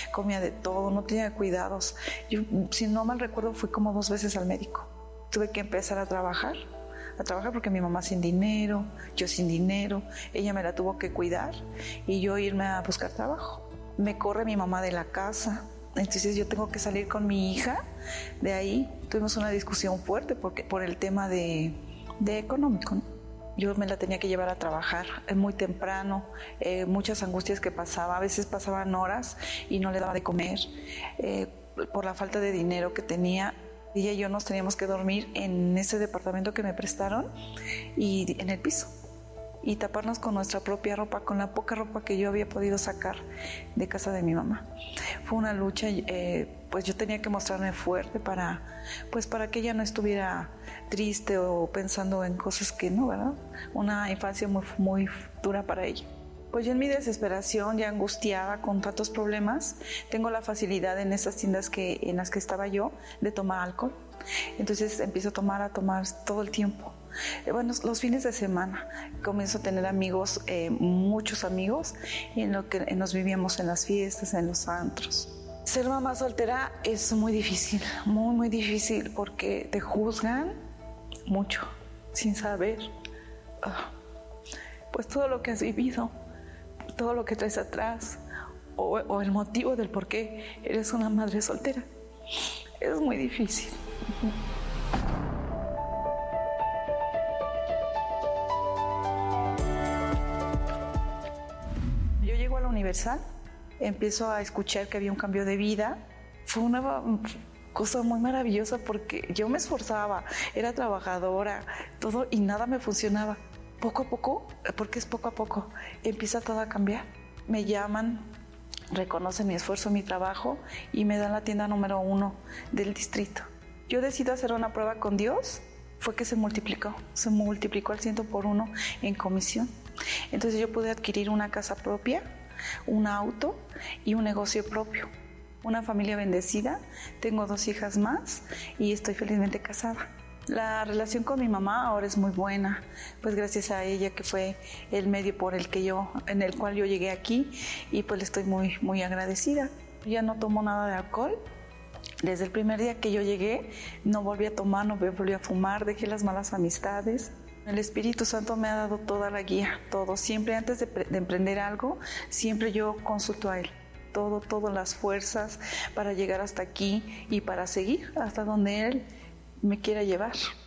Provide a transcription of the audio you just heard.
comía de todo, no tenía cuidados. Yo, si no mal recuerdo, fui como 2 veces al médico. Tuve que empezar a trabajar porque mi mamá sin dinero, yo sin dinero, ella me la tuvo que cuidar y yo irme a buscar trabajo. Me corre mi mamá de la casa, entonces yo tengo que salir con mi hija de ahí. Tuvimos una discusión fuerte por el tema de económico, ¿no? Yo me la tenía que llevar a trabajar muy temprano, muchas angustias que pasaba, a veces pasaban horas y no le daba de comer por la falta de dinero que tenía. Ella y yo nos teníamos que dormir en ese departamento que me prestaron y en el piso y taparnos con nuestra propia ropa, con la poca ropa que yo había podido sacar de casa de mi mamá. Fue una lucha, pues yo tenía que mostrarme fuerte para que ella no estuviera triste o pensando en cosas que no, ¿verdad? Una infancia muy, muy dura para ella. Pues yo en mi desesperación, ya angustiada con tantos problemas, tengo la facilidad en esas tiendas en las que estaba yo de tomar alcohol. Entonces empiezo a tomar todo el tiempo. Bueno, los fines de semana comienzo a tener amigos, muchos amigos, y nos vivíamos en las fiestas, en los antros. Ser mamá soltera es muy difícil, muy, muy difícil, porque te juzgan mucho, sin saber, pues todo lo que has vivido, todo lo que traes atrás, o el motivo del por qué eres una madre soltera. Es muy difícil. Yo llego a la Universal, empiezo a escuchar que había un cambio de vida. Fue una cosa muy maravillosa porque yo me esforzaba, era trabajadora, todo, y nada me funcionaba. Poco a poco, porque es poco a poco, empieza todo a cambiar. Me llaman, reconocen mi esfuerzo, mi trabajo y me dan la tienda número 1 del distrito. Yo decido hacer una prueba con Dios, fue que se multiplicó al 100 por 1 en comisión. Entonces yo pude adquirir una casa propia, un auto y un negocio propio. Una familia bendecida, tengo 2 hijas más y estoy felizmente casada. La relación con mi mamá ahora es muy buena, pues gracias a ella, que fue el medio en el cual yo llegué aquí, y pues le estoy muy, muy agradecida. Ya no tomo nada de alcohol. Desde el primer día que yo llegué, no volví a tomar, no volví a fumar, dejé las malas amistades. El Espíritu Santo me ha dado toda la guía, todo. Siempre antes de emprender algo, siempre yo consulto a Él. Todas las fuerzas para llegar hasta aquí y para seguir hasta donde Él me quiera llevar.